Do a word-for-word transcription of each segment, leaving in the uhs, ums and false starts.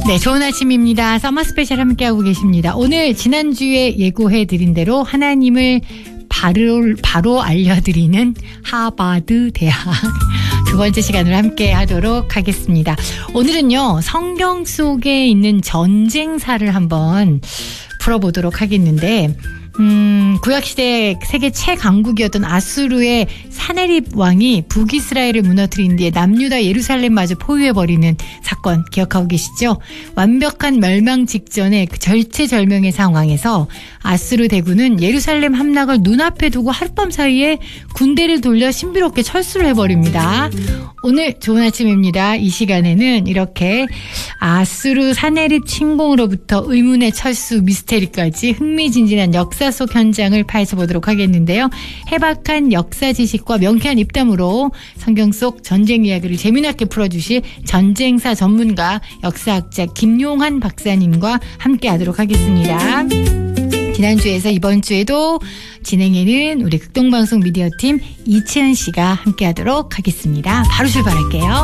네, 좋은 아침입니다. 서머 스페셜 함께하고 계십니다. 오늘 지난주에 예고해드린 대로 하나님을 바로, 바로 알려드리는 하버드 대학 두 번째 시간을 함께 하도록 하겠습니다. 오늘은요, 성경 속에 있는 전쟁사를 한번 풀어보도록 하겠는데, 음, 구약시대 세계 최강국이었던 아수르의 사네립 왕이 북이스라엘을 무너뜨린 뒤에 남유다 예루살렘마저 포위해버리는 사건 기억하고 계시죠? 완벽한 멸망 직전의 그 절체절명의 상황에서 아수르 대군은 예루살렘 함락을 눈앞에 두고 하룻밤 사이에 군대를 돌려 신비롭게 철수를 해버립니다. 오늘 좋은 아침입니다. 이 시간에는 이렇게 아수르 사네립 침공으로부터 의문의 철수 미스테리까지 흥미진진한 역사 속 현장을 파헤쳐 보도록 하겠는데요. 해박한 역사 지식과 명쾌한 입담으로 성경 속 전쟁 이야기를 재미나게 풀어주실 전쟁사 전문가 역사학자 김용환 박사님과 함께 하도록 하겠습니다. 지난주에서 이번 주에도 진행에는 우리 극동방송 미디어팀 이채은 씨가 함께 하도록 하겠습니다. 바로 출발할게요.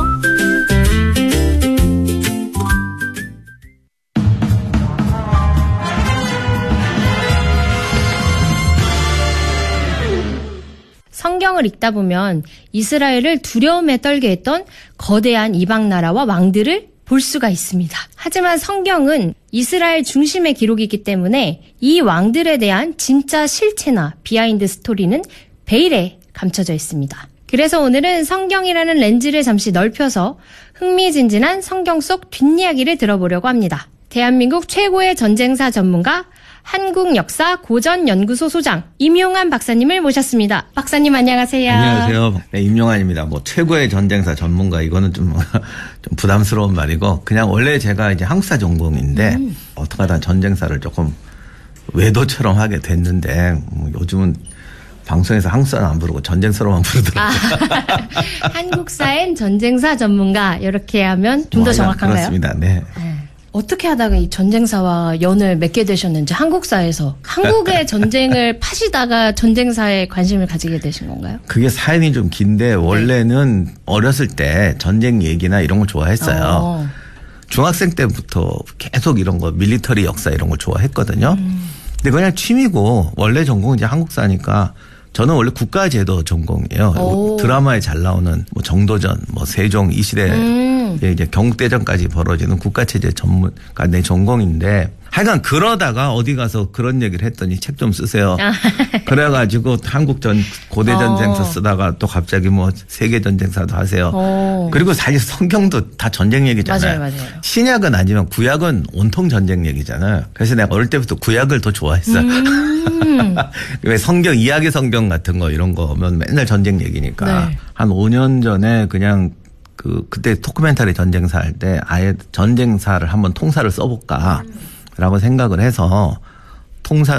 성경을 읽다 보면 이스라엘을 두려움에 떨게 했던 거대한 이방 나라와 왕들을 볼 수가 있습니다. 하지만 성경은 이스라엘 중심의 기록이기 때문에 이 왕들에 대한 진짜 실체나 비하인드 스토리는 베일에 감춰져 있습니다. 그래서 오늘은 성경이라는 렌즈를 잠시 넓혀서 흥미진진한 성경 속 뒷이야기를 들어보려고 합니다. 대한민국 최고의 전쟁사 전문가 한국역사 고전연구소 소장 임용환 박사님을 모셨습니다. 박사님 안녕하세요. 안녕하세요. 네, 임용환입니다. 뭐 최고의 전쟁사 전문가 이거는 좀, 좀 부담스러운 말이고 그냥 원래 제가 이제 한국사 전공인데 음. 어떻게 하다 전쟁사를 조금 외도처럼 하게 됐는데 뭐 요즘은 방송에서 한국사는 안 부르고 전쟁사로만 부르더라고요. 아, 한국사엔 전쟁사 전문가 이렇게 하면 좀 더 뭐, 정확한가요? 그렇습니다. 네. 네. 어떻게 하다가 이 전쟁사와 연을 맺게 되셨는지 한국사에서 한국의 전쟁을 파시다가 전쟁사에 관심을 가지게 되신 건가요? 그게 사연이 좀 긴데 원래는 네. 어렸을 때 전쟁 얘기나 이런 거 좋아했어요. 어. 중학생 때부터 계속 이런 거 밀리터리 역사 이런 거 좋아했거든요. 음. 근데 그냥 취미고 원래 전공은 이제 한국사니까 저는 원래 국가제도 전공이에요. 오. 드라마에 잘 나오는 뭐 정도전, 뭐 세종 이 시대 음. 이제 경국대전까지 벌어지는 국가체제 전문가 내 전공인데 하여간 그러다가 어디 가서 그런 얘기를 했더니 책 좀 쓰세요. 아. 그래가지고 한국 전 고대 전쟁사 어. 쓰다가 또 갑자기 뭐 세계 전쟁사도 하세요. 오. 그리고 사실 성경도 다 전쟁 얘기잖아요. 맞아요, 맞아요. 신약은 아니지만 구약은 온통 전쟁 얘기잖아요. 그래서 내가 어릴 때부터 구약을 더 좋아했어요. 음. 왜 성경 이야기 성경 같은 거 이런 거 오면 맨날 전쟁 얘기니까 네. 한 오 년 전에 그냥 그 그때 토크멘터리 전쟁사 할 때 아예 전쟁사를 한번 통사를 써볼까라고 생각을 해서 통사